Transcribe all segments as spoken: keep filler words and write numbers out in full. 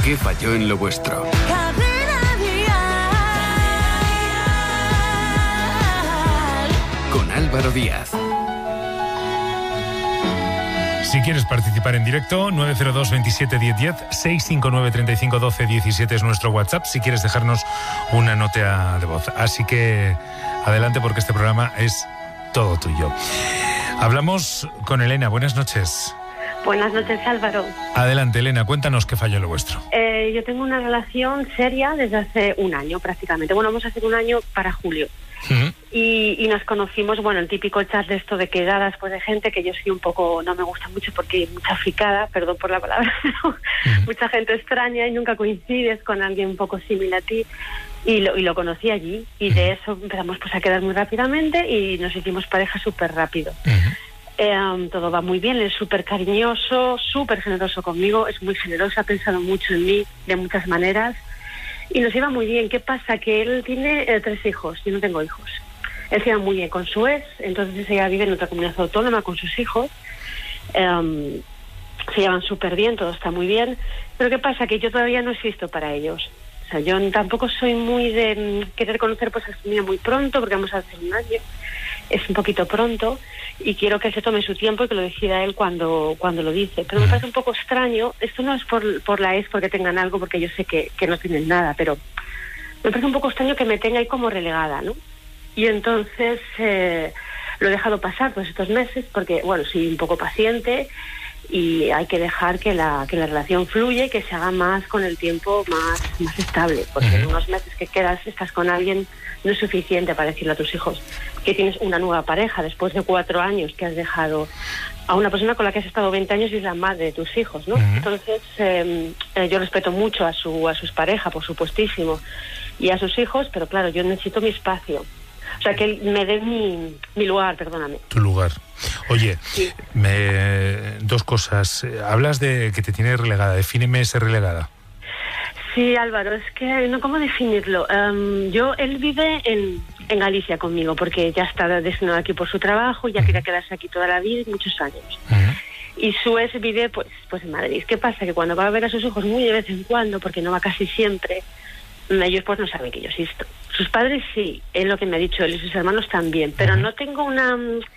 ¿Qué falló en lo vuestro? Con Álvaro Díaz. Si quieres participar en directo, nueve cero dos, veintisiete, diez diez, seis cinco nueve, treinta y cinco, doce, diecisiete es nuestro WhatsApp, si quieres dejarnos una nota de voz. Así que adelante, porque este programa es todo tuyo. Hablamos con Elena. Buenas noches. Buenas noches, Álvaro. Adelante, Elena, cuéntanos qué falló lo vuestro. Eh, yo tengo una relación seria desde hace un año prácticamente. Bueno, vamos a hacer un año para julio. Uh-huh. Y, y nos conocimos, bueno, el típico chat de esto de quedadas, pues de gente que yo soy un poco, no me gusta mucho porque hay mucha fricada, perdón por la palabra, pero uh-huh. mucha gente extraña y nunca coincides con alguien un poco similar a ti. Y lo, y lo conocí allí y uh-huh. de eso empezamos pues a quedar muy rápidamente y nos hicimos pareja súper rápido. Uh-huh. Eh, todo va muy bien, es súper cariñoso, súper generoso conmigo, es muy generoso, ha pensado mucho en mí de muchas maneras y nos iba muy bien. ¿Qué pasa? Que él tiene eh, tres hijos, yo no tengo hijos. Él se lleva muy bien con su ex, entonces ella vive en otra comunidad autónoma con sus hijos, eh, se llevan súper bien, todo está muy bien, pero ¿qué pasa? Que yo todavía no existo para ellos. O sea, yo tampoco soy muy de querer conocer pues a su familia muy pronto, porque vamos a hacer un año, es un poquito pronto, y quiero que se tome su tiempo y que lo decida él cuando cuando lo dice. Pero me parece un poco extraño, esto no es por, por la ex porque tengan algo, porque yo sé que, que no tienen nada, pero me parece un poco extraño que me tenga ahí como relegada, ¿no? Y entonces eh, lo he dejado pasar todos estos meses, porque, bueno, soy un poco paciente y hay que dejar que la que la relación fluya y que se haga más con el tiempo, más, más estable, porque uh-huh. en unos meses que quedas, estás con alguien, no es suficiente para decirle a tus hijos que tienes una nueva pareja después de cuatro años que has dejado a una persona con la que has estado veinte años y es la madre de tus hijos, ¿no? Uh-huh. Entonces eh, eh, yo respeto mucho a su a sus parejas, por supuestísimo, y a sus hijos, pero claro, yo necesito mi espacio. O sea, que él me dé mi, mi lugar, perdóname. Tu lugar. Oye, sí. me, dos cosas. Hablas de que te tiene relegada. Defíneme ser relegada. Sí, Álvaro, es que no cómo definirlo. Um, yo, él vive en, en Galicia conmigo, porque ya está destinado aquí por su trabajo, ya uh-huh. quería quedarse aquí toda la vida y muchos años. Uh-huh. Y su ex vive pues, pues en Madrid. ¿Qué pasa? Que cuando va a ver a sus hijos muy de vez en cuando, porque no va casi siempre, ellos pues no saben que yo existo. Sus padres sí, es lo que me ha dicho él, y sus hermanos también, pero no tengo una...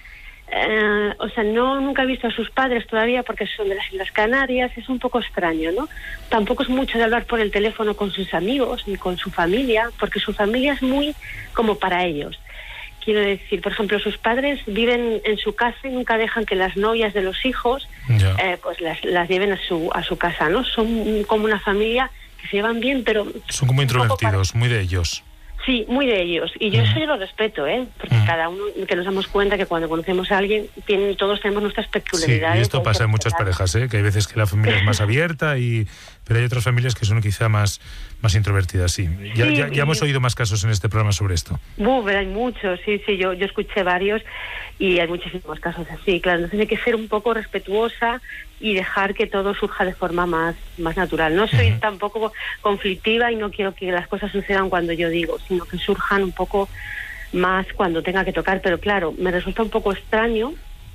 Eh, o sea, no nunca he visto a sus padres todavía porque son de las Islas Canarias, es un poco extraño, ¿no? Tampoco es mucho de hablar por el teléfono con sus amigos ni con su familia, porque su familia es muy como para ellos. Quiero decir, por ejemplo, sus padres viven en su casa y nunca dejan que las novias de los hijos eh, pues las, las lleven a su, a su casa, ¿no? Son como una familia que se llevan bien, pero... Son como introvertidos, para... muy de ellos. Sí, muy de ellos. Y yo uh-huh. eso yo lo respeto, ¿eh? Porque uh-huh. cada uno, que nos damos cuenta que cuando conocemos a alguien, tienen, todos tenemos nuestras peculiaridades. Sí, y esto pasa en muchas parejas, ¿eh? Que hay veces que la familia es más abierta, y pero hay otras familias que son quizá más, más introvertidas, sí. Ya, sí, ya, ya hemos oído más casos en este programa sobre esto. Uh, hay muchos, sí, sí. Yo, yo escuché varios y hay muchísimos casos así, claro. Entonces hay que ser un poco respetuosa y dejar que todo surja de forma más, más natural. No soy uh-huh. tampoco conflictiva y no quiero que las cosas sucedan cuando yo digo, sino que surjan un poco más cuando tenga que tocar. Pero claro, me resulta un poco extraño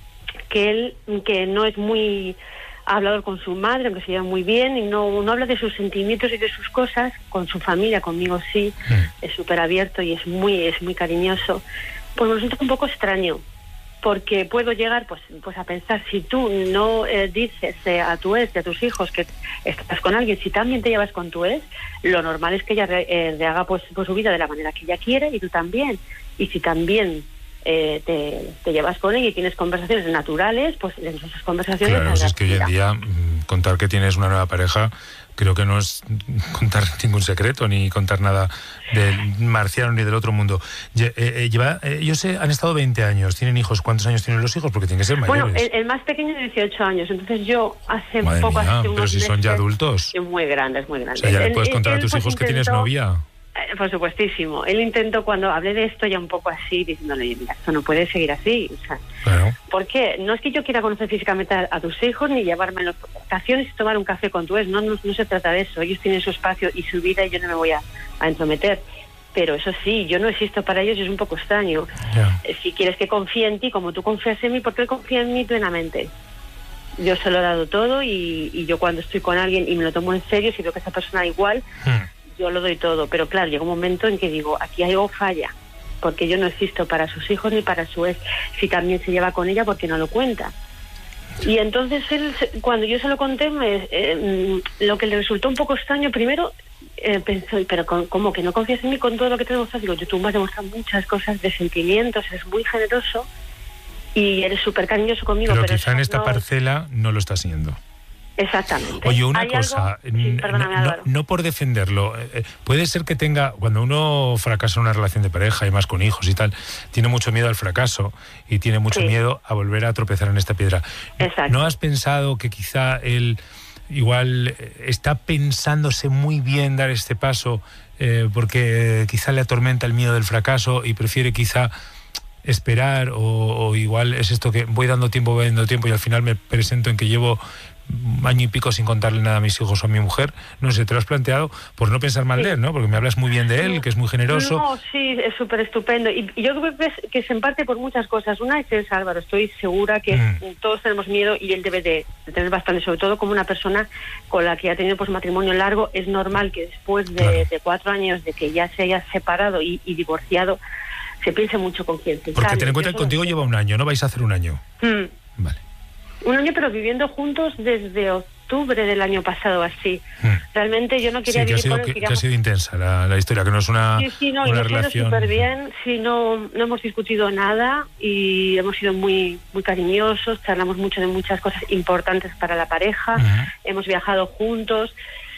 que él, que no es muy hablador con su madre, aunque se lleva muy bien, y no, no habla de sus sentimientos y de sus cosas, con su familia, conmigo sí, uh-huh. es súper abierto y es muy, es muy cariñoso. Pues me resulta un poco extraño, porque puedo llegar pues pues a pensar, si tú no eh, dices eh, a tu ex y a tus hijos que estás con alguien, si también te llevas con tu ex, lo normal es que ella re, eh, re haga pues, pues su vida de la manera que ella quiere, y tú también. Y si también eh, te, te llevas con ella y tienes conversaciones naturales, pues en esas conversaciones... Claro, si es que hoy en día contar que tienes una nueva pareja creo que no es contar ningún secreto, ni contar nada del marciano ni del otro mundo. Eh, eh, lleva, eh, ellos sé, han estado veinte años, tienen hijos. ¿Cuántos años tienen los hijos? Porque tienen que ser mayores. Bueno, el, el más pequeño de dieciocho años, entonces yo hace Madre poco... mía, hace pero si son ya adultos. Muy grandes, muy grandes. O sea, ya le él, puedes contar él, a tus pues hijos que intentó, tienes novia. Eh, por supuestísimo. Él intentó, cuando hablé de esto, ya un poco así, diciéndole, mira, esto no puede seguir así. O sea, claro. ¿por qué? No es que yo quiera conocer físicamente a, a tus hijos, ni llevarme en las vacaciones y tomar un café con tu ex. No, no, no se trata de eso. Ellos tienen su espacio y su vida y yo no me voy a, a entrometer. Pero eso sí, yo no existo para ellos y es un poco extraño. Yeah. Eh, si quieres que confíe en ti como tú confías en mí, ¿por qué él confía en mí plenamente? Yo se lo he dado todo y, y yo cuando estoy con alguien y me lo tomo en serio, si veo que esa persona igual, mm. yo lo doy todo. Pero claro, llega un momento en que digo, aquí algo falla, porque yo no existo para sus hijos ni para su ex. Si también se lleva con ella, ¿por qué no lo cuenta? Y entonces él, cuando yo se lo conté, me, eh, lo que le resultó un poco extraño, primero eh, pensó, pero con, ¿cómo que no confías en mí con todo lo que te demuestras? Digo, yo tú me has demostrado muchas cosas de sentimientos, eres muy generoso y eres súper cariñoso conmigo. Pero, pero quizá en esta no... parcela no lo está siendo. Exactamente. Oye, una cosa, algo... sí, perdóname, no, no, no por defenderlo, eh, puede ser que tenga, cuando uno fracasa en una relación de pareja y más con hijos y tal, tiene mucho miedo al fracaso y tiene mucho sí. miedo a volver a tropezar en esta piedra. Exacto. ¿No has pensado que quizá él igual está pensándose muy bien dar este paso eh, porque quizá le atormenta el miedo del fracaso y prefiere quizá esperar o, o igual es esto que voy dando tiempo, voy dando tiempo y al final me presento en que llevo un año y pico sin contarle nada a mis hijos o a mi mujer? No sé, ¿te lo has planteado? Por no pensar mal sí. de él, ¿no? Porque me hablas muy bien de él, que es muy generoso. No, sí, es súper estupendo. Y, y yo creo que es, que es en parte por muchas cosas. Una es, es Álvaro, estoy segura que mm. todos tenemos miedo y él debe de, de tener bastante, sobre todo como una persona con la que ha tenido pues matrimonio largo. Es normal que después de, claro. de cuatro años de que ya se haya separado y, y divorciado, se piense mucho con quién se Porque sale. ten en cuenta que contigo lleva un año, ¿no? Vais a hacer un año. Mm. Vale. Un año, pero viviendo juntos desde octubre del año pasado, así. Mm. Realmente yo no quería sí, que vivir ha sido, con él. Que, queríamos... que ha sido intensa la, la historia, que no es una, sí, sí, no, una y nos relación... súper bien, sí, no, no hemos discutido nada y hemos sido muy muy cariñosos, charlamos mucho de muchas cosas importantes para la pareja, uh-huh. hemos viajado juntos.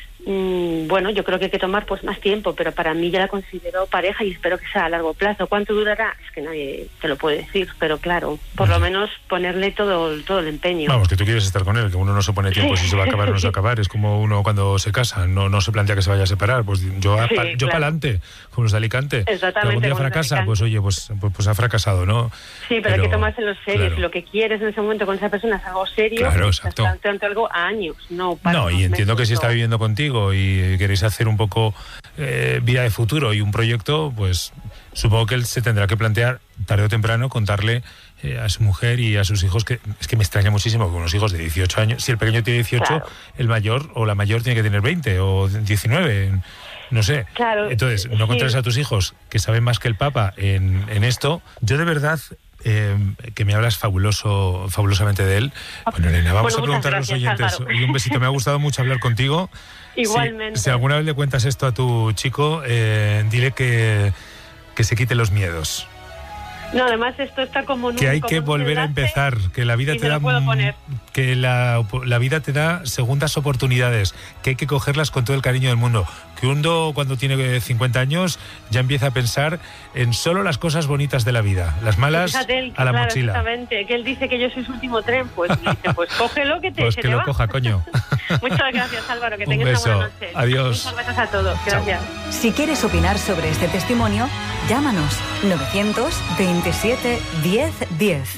Mm, bueno, yo creo que hay que tomar pues más tiempo, pero para mí ya la considero pareja y espero que sea a largo plazo. ¿Cuánto durará? Es que nadie te lo puede decir, pero claro, por lo menos ponerle todo, todo el empeño. Vamos, que tú quieres estar con él, que uno no se pone tiempo sí. si se va a acabar o no se va a acabar. Es como uno cuando se casa, no, no se plantea que se vaya a separar. Pues yo, sí, pa, yo claro. para adelante, como los de Alicante. Exactamente. Algún día fracasa, pues oye, pues, pues, pues ha fracasado, ¿no? Sí, pero, pero hay que tomárselo serio. Claro. Si lo que quieres en ese momento con esa persona es algo serio, claro, exacto. Tanto algo a años, no para No, y entiendo que si está no. viviendo contigo y queréis hacer un poco eh, vida de futuro y un proyecto, pues supongo que él se tendrá que plantear tarde o temprano contarle eh, a su mujer y a sus hijos, que es que me extraña muchísimo que unos hijos de dieciocho años, si el pequeño tiene dieciocho, claro. el mayor o la mayor tiene que tener veinte o diecinueve, no sé. Claro, entonces, no contarles sí. a tus hijos que saben más que el Papa en, en esto. Yo de verdad... Eh, que me hablas fabuloso, fabulosamente de él. Bueno, Elena, vamos bueno, a preguntar gracias, a los oyentes. Álvaro. Y un besito, me ha gustado mucho hablar contigo. Igualmente. Si, si alguna vez le cuentas esto a tu chico, eh, dile que, que se quite los miedos. No, además esto está como nunca. Que hay que volver a empezar, que la vida te da que la, la vida te da segundas oportunidades, que hay que cogerlas con todo el cariño del mundo. Que uno cuando tiene cincuenta años ya empieza a pensar en solo las cosas bonitas de la vida, las malas Fíjate él, a la claro, mochila. Exactamente, que él dice que yo soy su último tren, pues dice, pues cógelo que te Pues que que te lo va. coja, coño. Muchas gracias, Álvaro, que Un tengas beso. una buena noche. Adiós. Muchas gracias a todos, gracias. Chao. Si quieres opinar sobre este testimonio, llámanos novecientos veintisiete diez diez.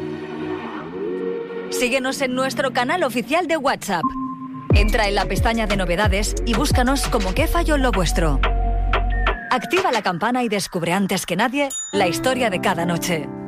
Síguenos en nuestro canal oficial de WhatsApp. Entra en la pestaña de novedades y búscanos como Qué falló en lo vuestro. Activa la campana y descubre antes que nadie la historia de cada noche.